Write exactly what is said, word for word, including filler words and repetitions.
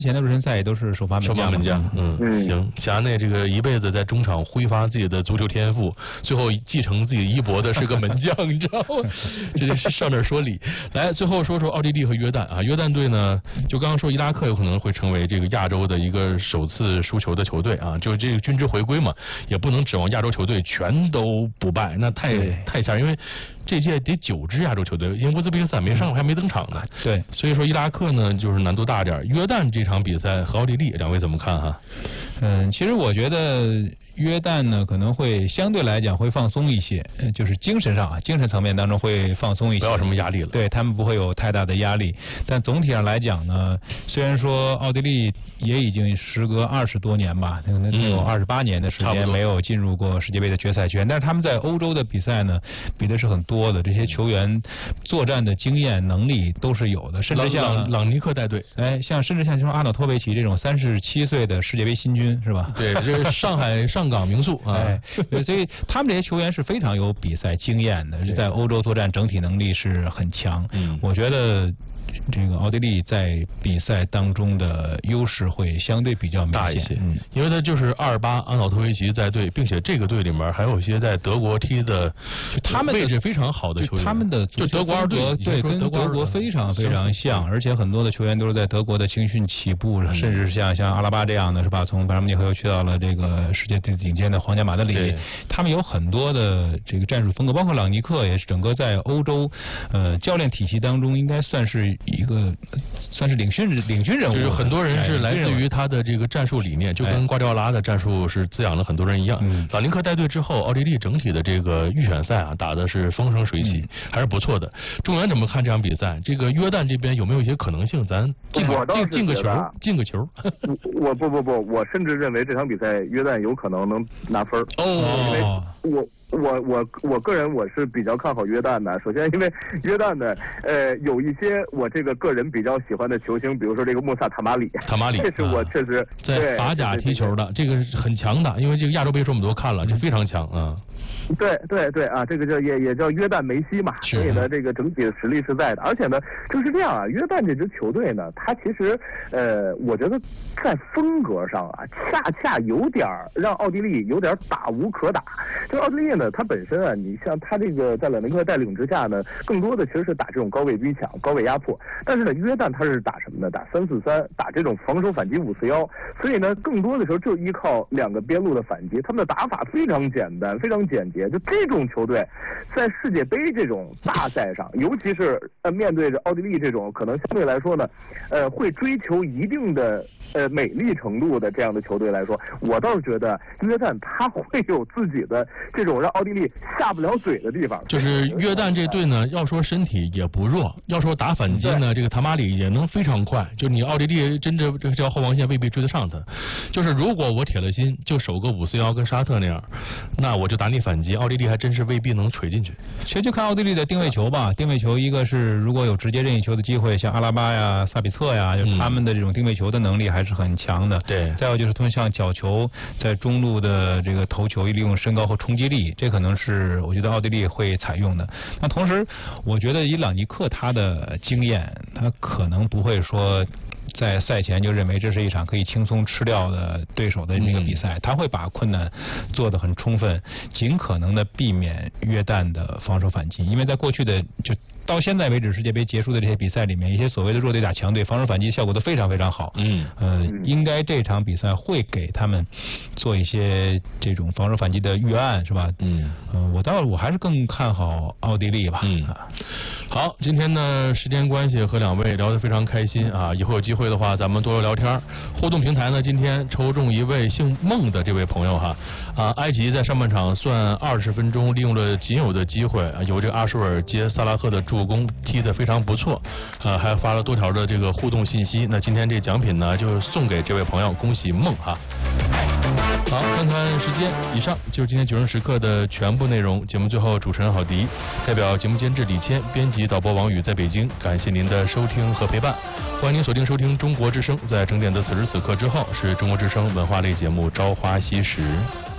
之前的热身赛也都是首发门将。 首发门将，嗯，嗯行。霞内这个一辈子在中场挥发自己的足球天赋，最后继承自己衣钵的是个门将，你知道吗？这是上这说理。来，最后说说奥地利和约旦啊，约旦队呢，就刚刚说伊拉克有可能会成为这个亚洲的一个首次输球的球队啊，就这个均值回归嘛，也不能指望亚洲球队全都不败，那太太吓人，因为这届得九支亚洲球队，因为乌兹别克斯坦没上还没登场呢。 对， 所以说伊拉克呢就是难度大点，约旦这场比赛和奥地利两位怎么看哈？ 嗯，其实我觉得约旦呢可能会相对来讲会放松一些，就是精神上啊，精神层面当中会放松一些， 不要什么压力了。 对他们不会有太大的压力。但总体上来讲呢，虽然说奥地利也已经时隔二十多年吧，可能有二十八年的时间没有进入过世界杯的决赛圈，但是他们在欧洲的比赛呢比的是很多的，这些球员作战的经验能力都是有的，甚至像朗朗尼克带队， 哎，像甚至像说阿瑙托维奇这种三十七岁的世界杯新军是吧？ 对，这是上海上港名宿啊。 哎，所以他们这些球员是非常有比赛经验的，是在欧洲作战整体能力是很强。嗯，我觉得这个奥地利在比赛当中的优势会相对比较明显大一些，嗯，因为他就是二八阿瑙托维奇在队，并且这个队里面还有一些在德国踢的，他们位置非常好的球员， 他们的就德国二队， 对，跟德国非常非常像，而且很多的球员都是在德国的青训起步，甚至是像像阿拉巴这样的是吧？从拜仁慕尼黑又去到了这个世界最顶尖的皇家马德里，他们有很多的这个战术风格，包括朗尼克也是整个在欧洲呃教练体系当中应该算是一个算是领军领军人物， 就是很多人是来自于他的这个战术理念，就跟瓜迪奥拉的战术是滋养了很多人一样。嗯，朗尼克带队之后，奥地利整体的这个预选赛啊打的是风生水起，嗯、还是不错的。中原怎么看这场比赛？这个约旦这边有没有一些可能性？咱进个进进个球，进个球。 我不不不，我甚至认为这场比赛约旦有可能能拿分哦，因为我。我我我个人我是比较看好约旦的。首先，因为约旦呢，呃，有一些我这个个人比较喜欢的球星，比如说这个穆萨塔马里， 塔马里， 这是我确实、啊、 在法甲踢球的，这个是很强的。因为这个亚洲杯我们都看了，这非常强啊。 对对对啊，这个叫也也叫约旦梅西嘛，所以呢，这个整体的实力是在的。而且呢，就是这样啊，约旦这支球队呢，它其实呃，我觉得在风格上啊，恰恰有点让奥地利有点打无可打。这个奥地利呢，它本身啊，你像它这个在朗尼克带领之下呢，更多的其实是打这种高位逼抢、高位压迫。但是呢，约旦它是打什么呢？打三四三，打这种防守反击五四幺。所以呢，更多的时候就依靠两个边路的反击，他们的打法非常简单，非常简洁。就这种球队，在世界杯这种大赛上，尤其是呃面对着奥地利这种可能相对来说呢，呃会追求一定的呃美丽程度的这样的球队来说，我倒是觉得约旦他会有自己的这种让奥地利下不了嘴的地方。 就是约旦这队呢，要说身体也不弱，要说打反击呢，这个塔马里也能非常快。就你奥地利真正这条后防线未必追得上他。就是如果我铁了心就守个五四幺跟沙特那样，那我就打你反击。奥地利还真是未必能锤进去。 其实就看奥地利的定位球吧，定位球一个是如果有直接任意球的机会，像阿拉巴呀、萨比策呀，就他们的这种定位球的能力还是很强的。 对。 再有就是他们像角球在中路的这个头球，利用身高和冲击力，这可能是我觉得奥地利会采用的。那同时，我觉得以朗尼克他的经验，他可能不会说在赛前就认为这是一场可以轻松吃掉的对手的那个比赛，嗯、他会把困难做得很充分，尽可能的避免约旦的防守反击。因为在过去的就到现在为止世界杯结束的这些比赛里面，一些所谓的弱队打强队，防守反击效果都非常非常好。嗯，呃，应该这场比赛会给他们做一些这种防守反击的预案，是吧？嗯，呃，我倒我还是更看好奥地利吧。 嗯，好，今天呢时间关系和两位聊得非常开心啊，以后有机会的话咱们多聊聊天。互动平台呢今天抽中一位姓孟的这位朋友哈啊，埃及在上半场算二十分钟利用了仅有的机会，有这个阿舒尔接萨拉赫的助攻踢得非常不错，呃，还发了多条的这个互动信息。那今天这奖品呢，就送给这位朋友，恭喜梦哈。好，看看时间，以上就是今天九声时刻的全部内容。节目最后，主持人郝迪代表节目监制李谦、编辑导播王宇在北京，感谢您的收听和陪伴。欢迎您锁定收听中国之声，在整点的此时此刻之后，是中国之声文化类节目《朝花夕拾》。